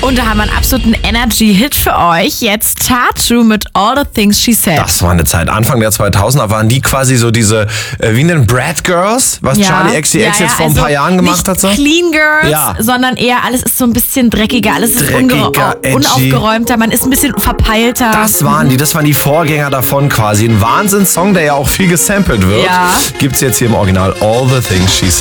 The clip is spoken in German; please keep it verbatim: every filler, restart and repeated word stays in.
Und da haben wir einen absoluten Energy-Hit für euch. Jetzt Tatu mit All the Things She Said. Das war eine Zeit. Anfang der zweitausender waren die quasi so diese, äh, wie nennen Brad Girls, was Ja. Charlie X C X Ja, ja, jetzt vor ein also paar Jahren gemacht nicht hat. So. Clean Girls, Ja. sondern eher alles ist so ein bisschen dreckiger, alles ist Dreckiger, ungere- edgy. unaufgeräumter, man ist ein bisschen verpeilter. Das waren die, das waren die Vorgänger davon quasi. Ein Wahnsinnssong, der ja auch viel gesampelt wird. Ja. Gibt's jetzt hier im Original All the Things She Said.